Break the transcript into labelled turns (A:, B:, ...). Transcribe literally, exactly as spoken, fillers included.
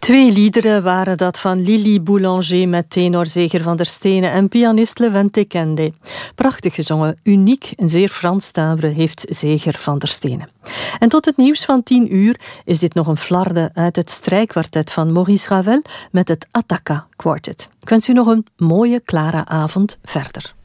A: Twee liederen waren dat van Lili Boulanger met tenor Zeger van der Stenen en pianist Levente Kende. Prachtig gezongen, uniek en zeer Frans timbre heeft Zeger van der Stenen. En tot het nieuws van tien uur is dit nog een flarde uit het strijkkwartet van Maurice Ravel met het Attaka Quartet. Ik wens u nog een mooie, klare avond verder.